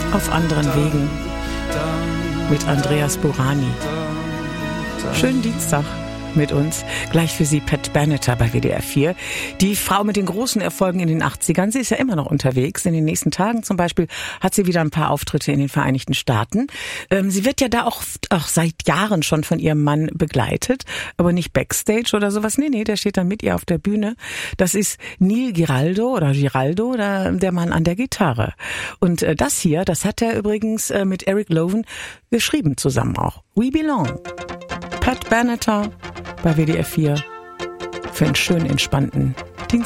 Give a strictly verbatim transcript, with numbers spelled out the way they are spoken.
Auf anderen Wegen mit Andreas Burani. Schönen Dienstag mit uns. Gleich für Sie Pat Benatar bei W D R vier. Die Frau mit den großen Erfolgen in den achtzigern. Sie ist ja immer noch unterwegs. In den nächsten Tagen zum Beispiel hat sie wieder ein paar Auftritte in den Vereinigten Staaten. Ähm, sie wird ja da auch, auch seit Jahren schon von ihrem Mann begleitet, aber nicht Backstage oder sowas. Nee, nee, der steht dann mit ihr auf der Bühne. Das ist Neil Giraldo oder Giraldo, oder der Mann an der Gitarre. Und äh, das hier, das hat er übrigens äh, mit Eric Lowen geschrieben zusammen auch. We Belong. Pat Benatar bei W D R vier für einen schönen, entspannten